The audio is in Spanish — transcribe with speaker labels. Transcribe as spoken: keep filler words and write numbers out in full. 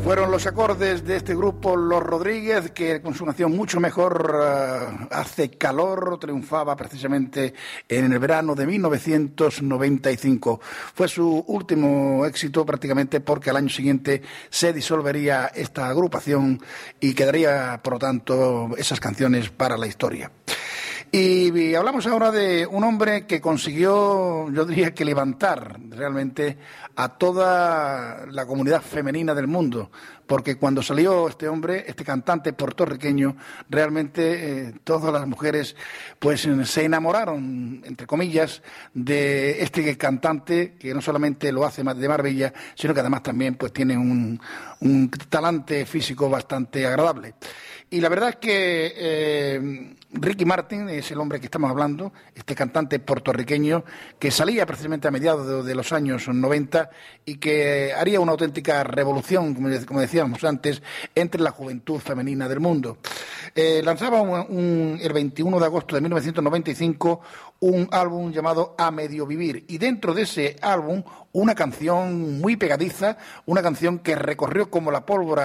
Speaker 1: Fueron los acordes de este grupo Los Rodríguez, que con su canción Mucho Mejor uh, hace calor, triunfaba precisamente en el verano de mil novecientos noventa y cinco. Fue su último éxito prácticamente, porque al año siguiente se disolvería esta agrupación y quedaría, por lo tanto, esas canciones para la historia. Y hablamos ahora de un hombre que consiguió, yo diría que levantar realmente a toda la comunidad femenina del mundo, porque cuando salió este hombre, este cantante puertorriqueño, realmente eh, todas las mujeres pues se enamoraron, entre comillas, de este cantante, que no solamente lo hace de maravilla, sino que además también pues tiene un, un talante físico bastante agradable. Y la verdad es que eh, Ricky Martin es el hombre que estamos hablando, este cantante puertorriqueño que salía precisamente a mediados de, de los años noventa y que haría una auténtica revolución, como, como decíamos antes, entre la juventud femenina del mundo. Eh, lanzaba un, un, el veintiuno de agosto de mil novecientos noventa y cinco un álbum llamado A Medio Vivir, y dentro de ese álbum una canción muy pegadiza, una canción que recorrió como la pólvora